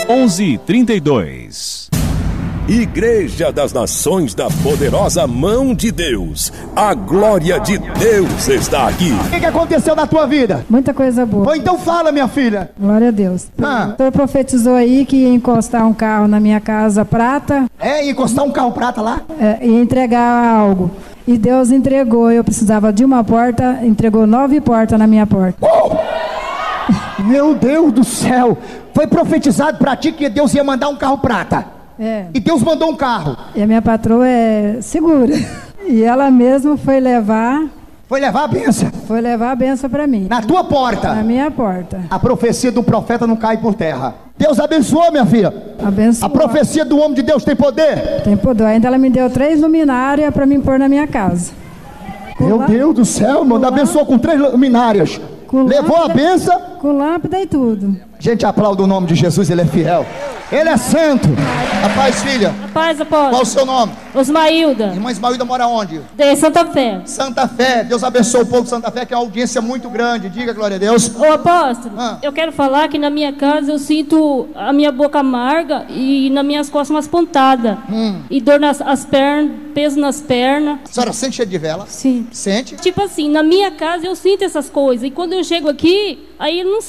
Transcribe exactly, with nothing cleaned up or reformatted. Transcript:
onze, trinta e dois. Igreja das Nações da Poderosa Mão de Deus. A glória de Deus está aqui. O que, que aconteceu na tua vida? Muita coisa boa. Ou então fala, minha filha. Glória a Deus. Ah. O senhor profetizou aí que ia encostar um carro na minha casa prata. É, ia encostar um carro prata lá? É, e entregar algo. E Deus entregou. Eu precisava de uma porta, entregou nove portas na minha porta. Oh! Meu Deus do céu. Foi profetizado pra ti que Deus ia mandar um carro prata. É. E Deus mandou um carro. E a minha patroa é segura. E ela mesma foi levar... Foi levar a bênção. Foi levar a bênção pra mim. Na tua porta. Na minha porta. A profecia do profeta não cai por terra. Deus abençoou, minha filha. Abençoou. A profecia do homem de Deus tem poder? Tem poder. Ainda ela me deu três luminárias pra me pôr na minha casa. Com Meu lá... Deus do céu, mano. Abençoou com três luminárias. Com Levou lâmpada, a bênção. Com lâmpada e tudo. Gente, aplauda o nome de Jesus, ele é fiel. Ele é santo. A paz, filha. A paz, apóstolo. Qual o seu nome? Osmailda. Irmã Ismailda mora onde? De Santa Fé. Santa Fé. Deus abençoe o povo de Santa Fé, que é uma audiência muito grande. Diga, glória a Deus. Ô apóstolo, Ah. eu quero falar que na minha casa eu sinto a minha boca amarga e nas minhas costas umas pontadas. Hum. E dor nas as pernas, peso nas pernas. A senhora sente cheio de vela? Sim. Sente? Tipo assim, na minha casa eu sinto essas coisas. E quando eu chego aqui, aí eu não